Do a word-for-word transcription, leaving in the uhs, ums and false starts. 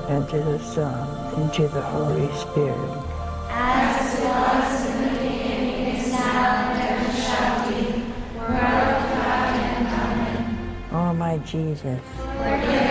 and to the Son, and to the Holy Spirit. As it was in the beginning, is now, and ever shall be, world without end. Amen. O my Jesus, forgive